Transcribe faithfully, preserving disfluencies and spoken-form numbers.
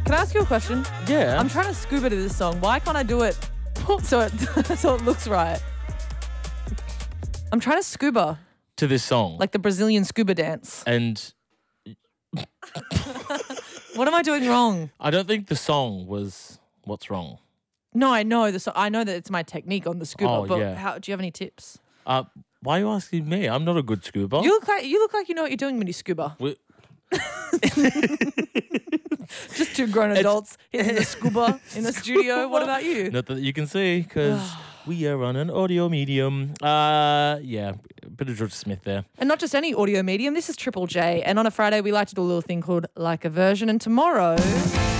Can I ask you a question? Yeah. I'm trying to scuba to this song. Why can't I do it so it so it looks right? I'm trying to scuba to this song. like the Brazilian scuba dance. And What am I doing wrong? I don't think the song was what's wrong. No, I know this. I know that it's my technique on the scuba. Oh, but yeah. how, do you have any tips? Uh, why are you asking me? I'm not a good scuba. You look like you look like you know what you're doing when you scuba. We- Just two grown adults hitting the scuba in the studio. What about you? Not that you can see, because we are on an audio medium. Uh, yeah, a bit of George Smith there. And not just any audio medium. This is Triple J. And on a Friday, we like to do a little thing called Like a Version. And tomorrow...